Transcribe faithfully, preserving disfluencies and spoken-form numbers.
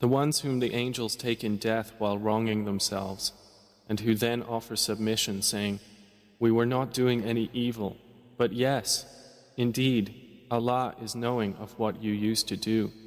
The ones whom the angels take in death while wronging themselves, and who then offer submission, saying, "We were not doing any evil, but yes, indeed, Allah is knowing of what you used to do."